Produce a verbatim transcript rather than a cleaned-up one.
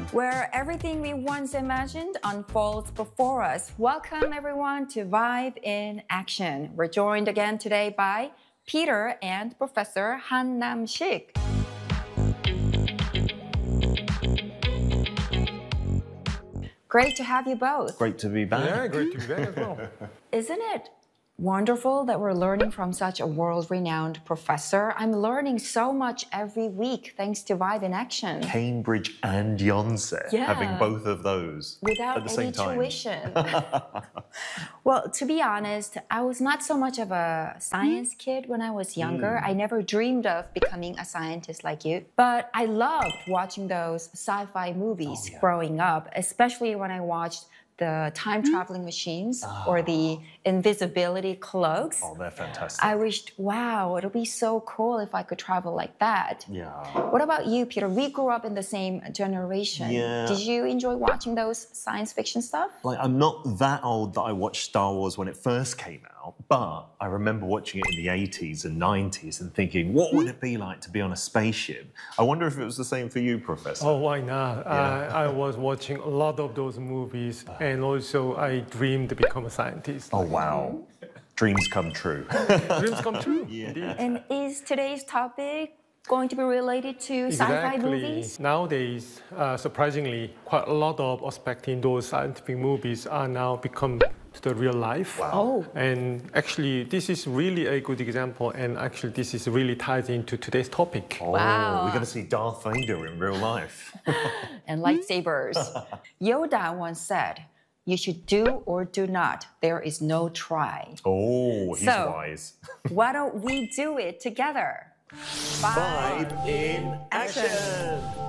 where everything we once imagined unfolds before us. Welcome everyone to Vibe in Action. We're joined again today by Peter and Professor Han Nam-sik. Great to have you both. Great to be back. Yeah, great to be back as well. Isn't it wonderful that we're learning from such a world-renowned professor? I'm learning so much every week thanks to Vibe in Action. Cambridge and Yonsei, Yeah. having both of those Without at the any same time. tuition. Well, to be honest, I was not so much of a science kid when I was younger. I never dreamed of becoming a scientist like you. But I loved watching those sci-fi movies Oh, yeah. growing up, especially when I watched the time-traveling machines or the invisibility cloaks. Oh, they're fantastic. I wished, wow, it'll be so cool if I could travel like that. Yeah. What about you, Peter? We grew up in the same generation. Yeah. Did you enjoy watching those science fiction stuff? Like, I'm not that old that I watched Star Wars when it first came out, but I remember watching it in the eighties and nineties and thinking, what would it be like to be on a spaceship? I wonder if it was the same for you, Professor. Oh, why not? I, I was watching a lot of those movies, and also I dreamed to become a scientist. Oh, wow. Dreams come true. Dreams come true. Yeah. Indeed. And is today's topic going to be related to sci-fi movies? Nowadays, uh, surprisingly, quite a lot of aspects in those scientific movies are now become to the real life. Wow. Oh, And actually, this is really a good example, and actually, this is really tied into today's topic. Oh, Wow. we're going to see Darth Vader in real life. and lightsabers. Yoda once said, you should do or do not. There is no try. Oh, he's So- wise. Why don't we do it together? Bye. Vibe in action.